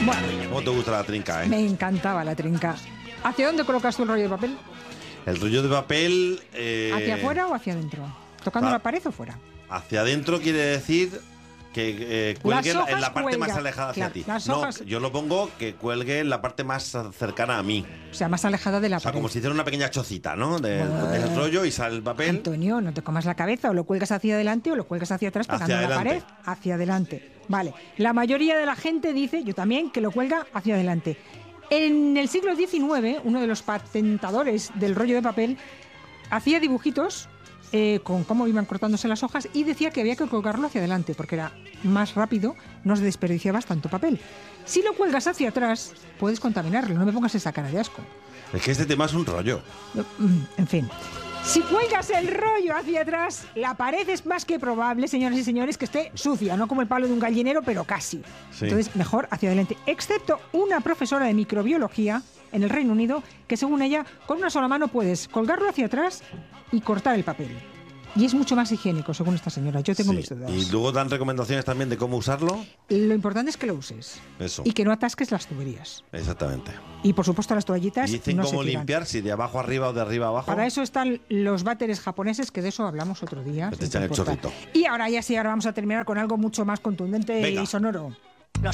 Bueno, ¿Cómo te gusta la trinca, me encantaba la trinca. ¿Hacia dónde colocas tú el rollo de papel? El rollo de papel... ¿Hacia afuera o hacia adentro? ¿Tocando Ah. la pared o fuera? Hacia adentro quiere decir que cuelgue Las hojas en la parte más cuelgan. alejada hacia Claro, ti. las No, hojas- yo lo pongo que cuelgue en la parte más cercana a mí. O sea, más alejada de la O sea, pared. como si hiciera una pequeña chocita, ¿no? Del rollo y sale el papel. Antonio, no te comas la cabeza, o lo cuelgas hacia adelante o lo cuelgas hacia atrás pegando Hacia a la pared. adelante. Hacia adelante. Vale. La mayoría de la gente dice, yo también, que lo cuelga hacia adelante. En el siglo XIX, uno de los patentadores del rollo de papel hacía dibujitos con cómo iban cortándose las hojas y decía que había que colgarlo hacia adelante porque era más rápido, no se desperdiciabas tanto papel. Si lo cuelgas hacia atrás, puedes contaminarlo, no me pongas esa cara de asco. Es que este tema es un rollo. En fin. Si cuelgas el rollo hacia atrás, la pared es más que probable, señoras y señores, que esté sucia, no como el palo de un gallinero, pero casi. Sí. Entonces, mejor hacia adelante. Excepto una profesora de microbiología en el Reino Unido, que según ella, con una sola mano puedes colgarlo hacia atrás y cortar el papel. Y es mucho más higiénico, según esta señora. Yo tengo Sí. mis dudas. Y luego dan recomendaciones también de cómo usarlo. Lo importante es que lo uses. Eso. Y que no atasques las tuberías. Exactamente. Y, por supuesto, las toallitas Y dicen no cómo se tiran. limpiar, si de abajo arriba o de arriba abajo. Para eso están los váteres japoneses, que de eso hablamos otro día. Que te si echan el importa. chorrito. Y ahora ya sí, ahora vamos a terminar con algo mucho más contundente Venga. y sonoro.